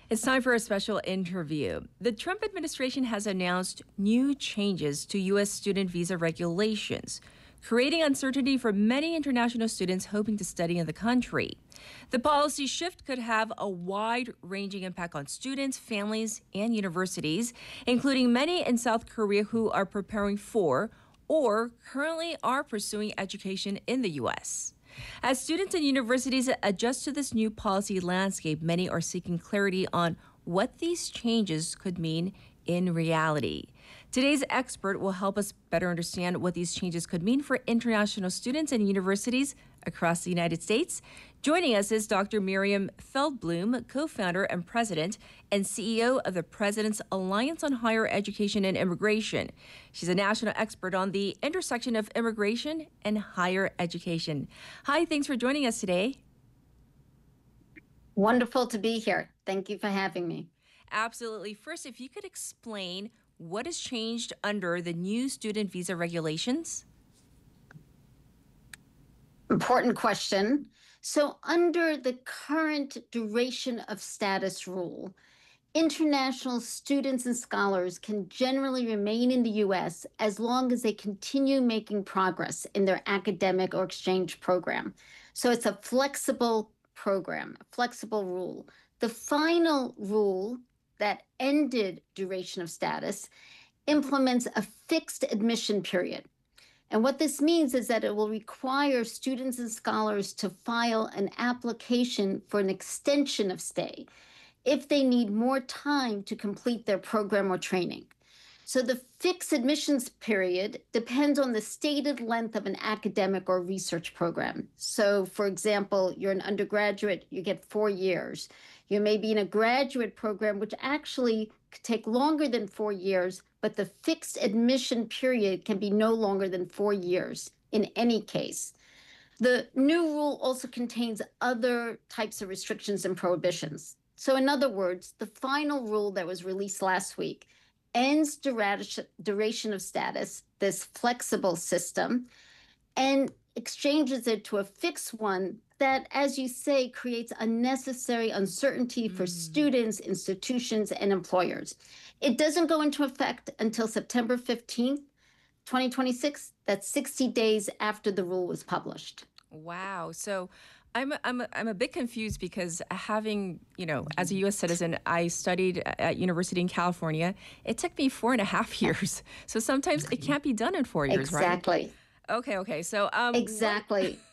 It's time for a special interview. The Trump administration has announced new changes to U.S. student visa regulations, creating uncertainty for many international students hoping to study in the country. The policy shift could have a wide-ranging impact on students, families, and universities, including many in South Korea who are preparing for or currently are pursuing education in the U.S. As students and universities adjust to this new policy landscape, many are seeking clarity on what these changes could mean in reality. Today's expert will help us better understand what these changes could mean for international students and universities across the United States. Joining us is Dr. Miriam Feldblum, co-founder and president and CEO of the President's Alliance on Higher Education and Immigration. She's a national expert on the intersection of immigration and higher education. Hi, thanks for joining us today. Wonderful to be here. Thank you for having me. Absolutely. First, if you could explain what has changed under the new student visa regulations? Important question. So under the current duration of status rule, international students and scholars can generally remain in the U.S. as long as they continue making progress in their academic or exchange program. So it's a flexible program, a flexible rule. The final rule that ended duration of status implements a fixed admission period. And what this means is that it will require students and scholars to file an application for an extension of stay if they need more time to complete their program or training. So the fixed admissions period depends on the stated length of an academic or research program. So for example, you're an undergraduate, you get 4 years. You may be in a graduate program, which actually could take longer than 4 years, but the fixed admission period can be no longer than 4 years in any case. The new rule also contains other types of restrictions and prohibitions. So in other words, the final rule that was released last week ends duration of status, this flexible system, and exchanges it to a fixed one that, as you say, creates unnecessary uncertainty for students, institutions, and employers. It doesn't go into effect until September 15th, 2026. That's 60 days after the rule was published. Wow. So I'm a bit confused because having, as a U.S. citizen, I studied at university in California. It took me 4.5 years. So sometimes it can't be done in 4 years, exactly. Right? Okay. So exactly.